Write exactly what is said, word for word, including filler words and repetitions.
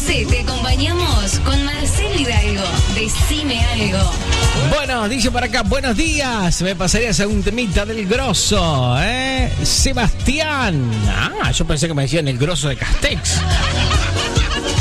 once te acompañamos con Marcelo Hidalgo. Decime algo. Bueno, dice por acá, buenos días. Me pasaría a hacer un temita del grosso, ¿eh? Sebastián. Ah, yo pensé que me decían el grosso de Castex.